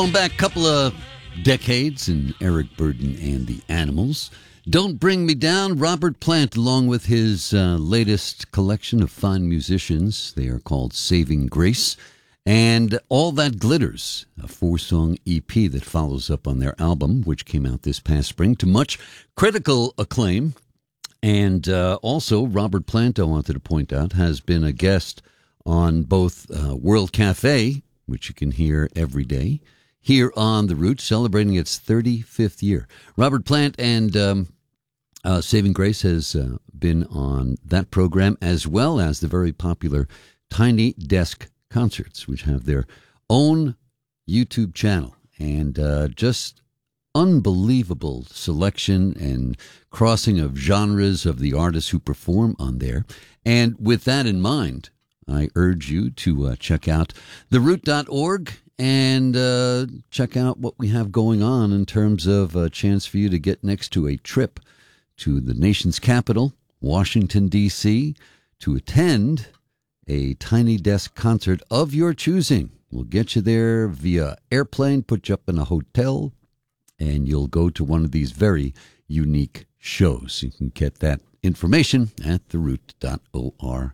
Going back a couple of decades in Eric Burdon and the Animals. Don't Bring Me Down, Robert Plant, along with his latest collection of fine musicians. They are called Saving Grace. And All That Glitters, a 4-song EP that follows up on their album, which came out this past spring to much critical acclaim. And also, Robert Plant, I wanted to point out, has been a guest on both World Cafe, which you can hear every day, here on The Root, celebrating its 35th year. Robert Plant and Saving Grace has been on that program, as well as the very popular Tiny Desk Concerts, which have their own YouTube channel. And just unbelievable selection and crossing of genres of the artists who perform on there. And with that in mind, I urge you to check out theroot.org and check out what we have going on in terms of a chance for you to get next to a trip to the nation's capital, Washington, D.C., to attend a Tiny Desk concert of your choosing. We'll get you there via airplane, put you up in a hotel, and you'll go to one of these very unique shows. You can get that information at theroot.org.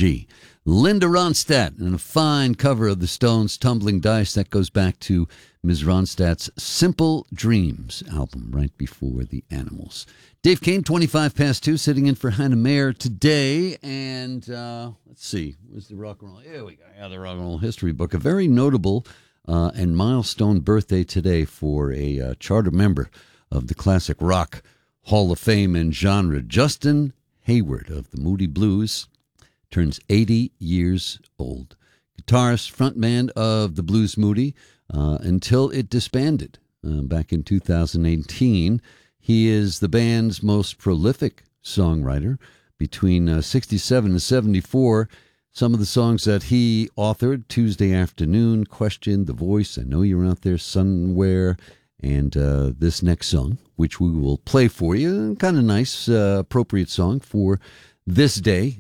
Linda Ronstadt, and a fine cover of the Stones' Tumbling Dice. That goes back to Ms. Ronstadt's Simple Dreams album right before the Animals. Dave Kane, 25 past 2, sitting in for Hannah Mayer today. And let's see, where's the rock and roll? Here we go. Yeah, the rock and roll history book. A very notable and milestone birthday today for a charter member of the Classic Rock Hall of Fame and genre. Justin Hayward of the Moody Blues turns 80 years old. Guitarist, frontman of the Blues Moody until it disbanded back in 2018. He is the band's most prolific songwriter. Between 67 and 74, some of the songs that he authored: Tuesday Afternoon, Question, The Voice, I Know You're Out There Somewhere, and this next song, which we will play for you. Kind of nice, appropriate song for this day.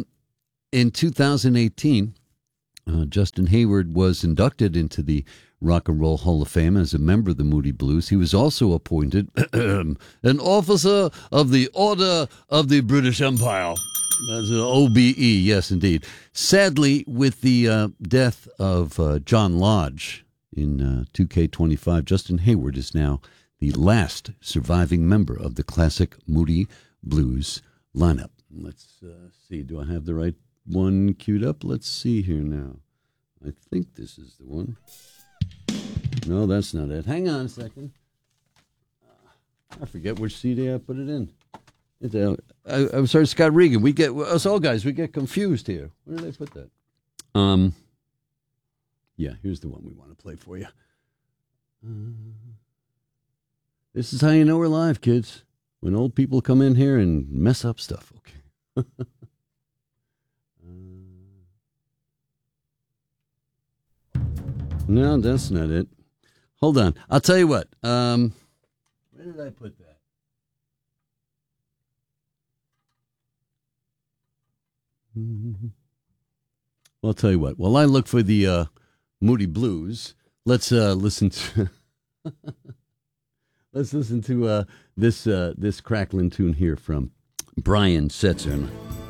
In 2018, Justin Hayward was inducted into the Rock and Roll Hall of Fame as a member of the Moody Blues. He was also appointed an officer of the Order of the British Empire. That's an OBE, yes, indeed. Sadly, with the death of John Lodge in 2K25, Justin Hayward is now the last surviving member of the classic Moody Blues lineup. Let's see, do I have the right one queued up? Let's see here now. I think this is the one. No, that's not it. Hang on a second. I forget which CD I put it in. I'm sorry, Scott Regan. We get us all guys. We get confused here. Where did I put that? Yeah, here's the one we want to play for you. This is how you know we're live, kids. When old people come in here and mess up stuff. Okay. No, that's not it. Hold on. I'll tell you what. Where did I put that? Well, I'll tell you what. While I look for the Moody Blues, let's listen to this crackling tune here from Brian Setzer.